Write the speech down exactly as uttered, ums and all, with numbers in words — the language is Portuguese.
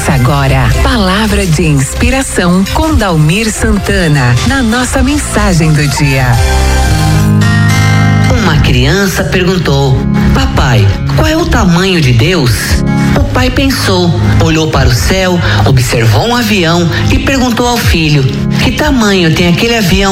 Ouça agora Palavra de Inspiração com Dalmir Santana, na nossa mensagem do dia. Uma criança perguntou: papai, qual é o tamanho de Deus? O pai pensou, olhou para o céu, observou um avião e perguntou ao filho: que tamanho tem aquele avião